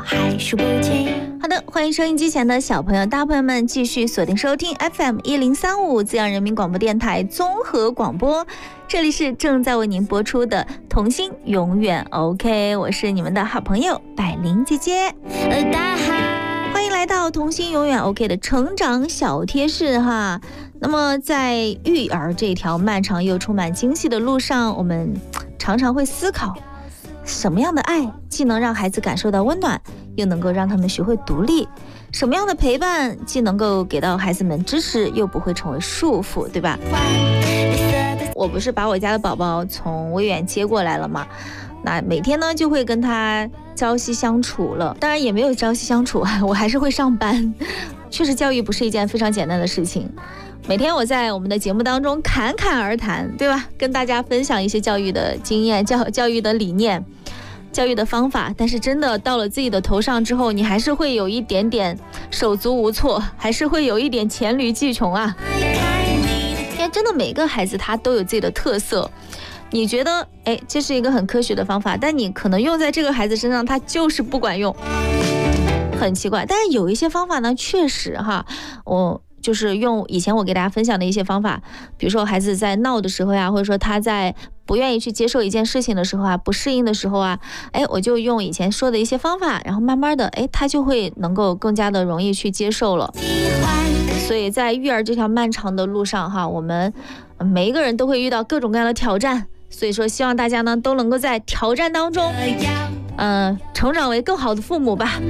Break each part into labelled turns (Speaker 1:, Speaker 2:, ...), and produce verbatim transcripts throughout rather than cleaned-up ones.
Speaker 1: 还数不清。好的，欢迎收音机前的小朋友大朋友们继续锁定收听 F M 一零三五滋阳人民广播电台综合广播，这里是正在为您播出的童心永远 OK， 我是你们的好朋友百灵姐姐。欢迎来到童心永远 OK 的成长小贴士哈。那么在育儿这条漫长又充满惊喜的路上，我们常常会思考，什么样的爱既能让孩子感受到温暖，又能够让他们学会独立？什么样的陪伴既能够给到孩子们支持，又不会成为束缚，对吧？我不是把我家的宝宝从威远接过来了吗？那每天呢就会跟他朝夕相处了，当然也没有朝夕相处，我还是会上班。确实教育不是一件非常简单的事情，每天我在我们的节目当中侃侃而谈，对吧？跟大家分享一些教育的经验、教教育的理念、教育的方法，但是真的到了自己的头上之后，你还是会有一点点手足无措，还是会有一点黔驴技穷啊。因为真的每个孩子他都有自己的特色，你觉得哎这是一个很科学的方法，但你可能用在这个孩子身上，他就是不管用，很奇怪。但是有一些方法呢，确实哈，我就是用以前我给大家分享的一些方法，比如说孩子在闹的时候呀，或者说他在不愿意去接受一件事情的时候啊，不适应的时候啊，哎，我就用以前说的一些方法，然后慢慢的，哎，他就会能够更加的容易去接受了。所以在育儿这条漫长的路上哈，我们每一个人都会遇到各种各样的挑战，所以说希望大家呢都能够在挑战当中，嗯、呃，成长为更好的父母吧。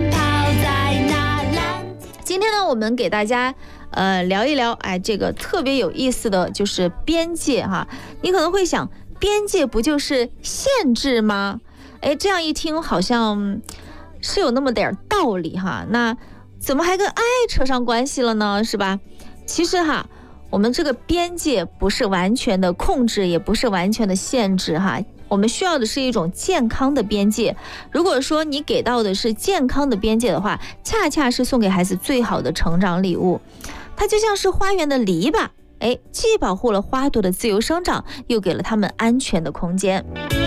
Speaker 1: 今天呢，我们给大家呃聊一聊，哎，这个特别有意思的就是边界哈。你可能会想，边界不就是限制吗？哎，这样一听好像是有那么点道理哈。那怎么还跟爱扯上关系了呢？是吧？其实哈，我们这个边界不是完全的控制，也不是完全的限制哈。我们需要的是一种健康的边界。如果说你给到的是健康的边界的话，恰恰是送给孩子最好的成长礼物。它就像是花园的篱笆，哎，既保护了花朵的自由生长，又给了他们安全的空间。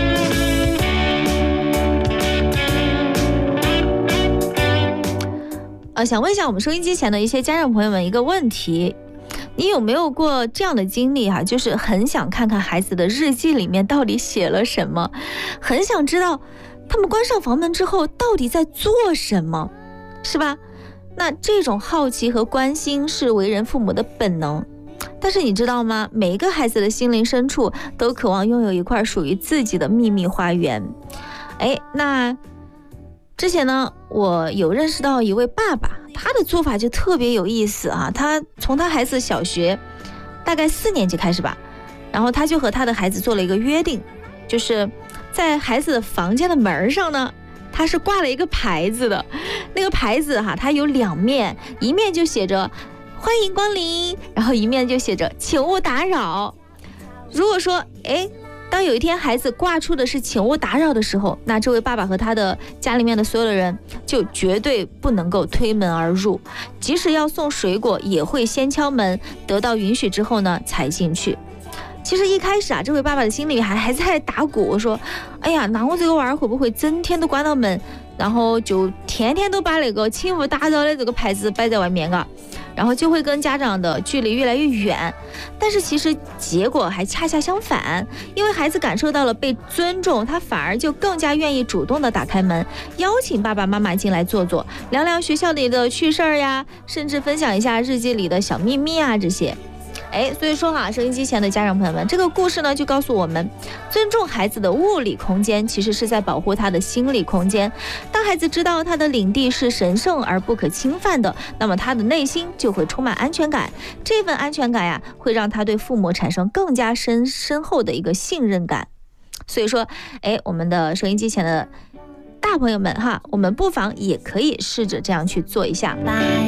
Speaker 1: 呃，想问一下我们收音机前的一些家长朋友们一个问题，你有没有过这样的经历啊？就是很想看看孩子的日记里面到底写了什么，很想知道他们关上房门之后到底在做什么，是吧？那这种好奇和关心是为人父母的本能，但是你知道吗？每一个孩子的心灵深处都渴望拥有一块属于自己的秘密花园。哎，那之前呢，我有认识到一位爸爸，他的做法就特别有意思啊。他从他孩子小学大概四年级开始吧，然后他就和他的孩子做了一个约定，就是在孩子的房间的门上呢，他是挂了一个牌子的。那个牌子哈，它有两面，一面就写着欢迎光临，然后一面就写着请勿打扰。如果说哎，当有一天孩子挂出的是请勿打扰的时候，那这位爸爸和他的家里面的所有的人就绝对不能够推门而入，即使要送水果也会先敲门，得到允许之后呢才进去。其实一开始啊，这位爸爸的心里还还在打鼓，说哎呀，那我这个娃儿会不会整天都关到门，然后就天天都把那个请勿打扰的这个牌子摆在外面啊，然后就会跟家长的距离越来越远。但是其实结果还恰恰相反，因为孩子感受到了被尊重，他反而就更加愿意主动的打开门，邀请爸爸妈妈进来坐坐，聊聊学校里的趣事儿呀，甚至分享一下日记里的小秘密啊这些。哎，所以说哈，收音机前的家长朋友们，这个故事呢就告诉我们，尊重孩子的物理空间，其实是在保护他的心理空间。当孩子知道他的领地是神圣而不可侵犯的，那么他的内心就会充满安全感。这份安全感呀，会让他对父母产生更加深深厚的一个信任感。所以说，哎，我们的收音机前的大朋友们哈，我们不妨也可以试着这样去做一下。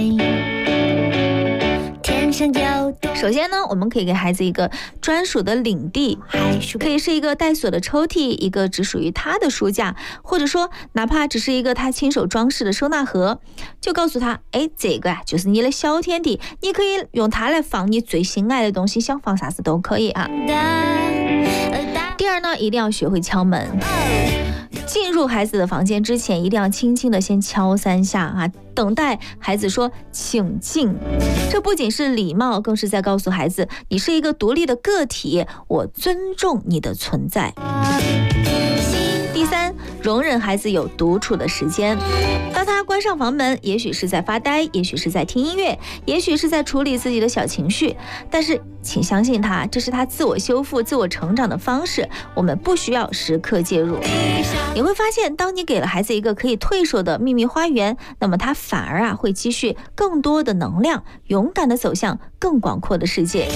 Speaker 1: 首先呢，我们可以给孩子一个专属的领地，可以是一个带锁的抽屉，一个只属于他的书架，或者说哪怕只是一个他亲手装饰的收纳盒，就告诉他，哎，这个啊就是你的小天地，你可以用它来放你最心爱的东西，想放啥子都可以啊。第二呢，一定要学会敲门。 进入孩子的房间之前，一定要轻轻的先敲三下啊，等待孩子说请进。这不仅是礼貌，更是在告诉孩子，你是一个独立的个体，我尊重你的存在。第三，容忍孩子有独处的时间。当他关上房门，也许是在发呆，也许是在听音乐，也许是在处理自己的小情绪，但是请相信他，这是他自我修复、自我成长的方式，我们不需要时刻介入。你会发现，当你给了孩子一个可以退缩的秘密花园，那么他反而啊会积蓄更多的能量，勇敢地走向更广阔的世界。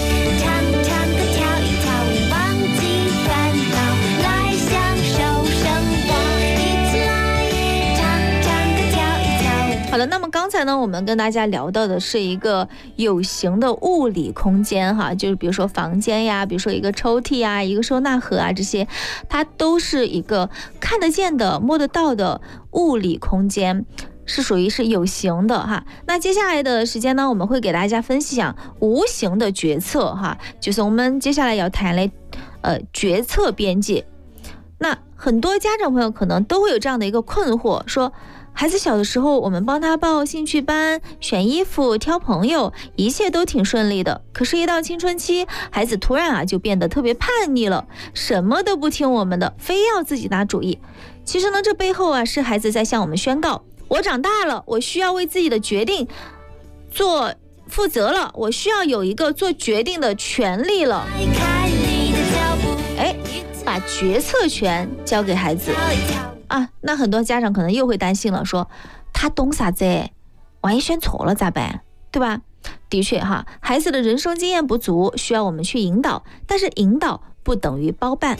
Speaker 1: 好了，那么刚才呢，我们跟大家聊到的是一个有形的物理空间哈，就是比如说房间呀，比如说一个抽屉呀，一个收纳盒啊，这些它都是一个看得见的、摸得到的物理空间，是属于是有形的哈。那接下来的时间呢，我们会给大家分享无形的决策哈，就是我们接下来要谈的呃决策边界。那很多家长朋友可能都会有这样的一个困惑，说孩子小的时候，我们帮他报兴趣班、选衣服、挑朋友，一切都挺顺利的。可是，一到青春期，孩子突然啊就变得特别叛逆了，什么都不听我们的，非要自己拿主意。其实呢，这背后啊是孩子在向我们宣告：我长大了，我需要为自己的决定做负责了，我需要有一个做决定的权利了。哎，把决策权交给孩子。啊，那很多家长可能又会担心了，说他懂啥子？万一选错了咋办？对吧？的确哈，孩子的人生经验不足，需要我们去引导，但是引导不等于包办。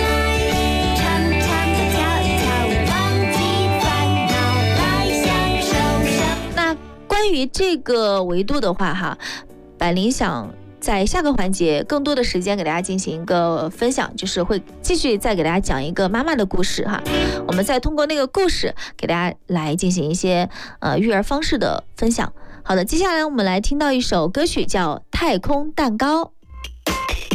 Speaker 1: 那关于这个维度的话哈，百灵想在下个环节更多的时间给大家进行一个分享，就是会继续再给大家讲一个妈妈的故事哈。我们再通过那个故事给大家来进行一些呃育儿方式的分享。好的，接下来我们来听到一首歌曲叫《太空蛋糕》。